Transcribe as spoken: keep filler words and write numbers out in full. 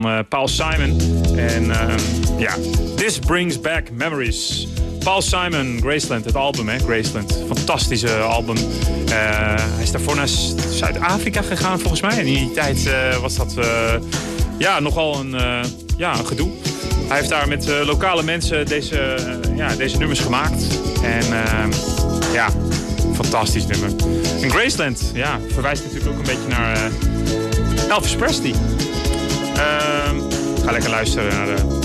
Uh, Paul Simon. En uh, ja, This Brings Back Memories. Paul Simon, Graceland, het album, hè, Graceland. Fantastische album. Uh, hij is daarvoor naar Zuid-Afrika gegaan, volgens mij. En in die tijd uh, was dat uh, ja, nogal een, uh, ja, een gedoe. Hij heeft daar met uh, lokale mensen deze, uh, ja, deze nummers gemaakt. En uh, ja, fantastisch nummer. En Graceland, ja, verwijst natuurlijk ook een beetje naar uh, Elvis Presley. Uh, ga lekker luisteren naar de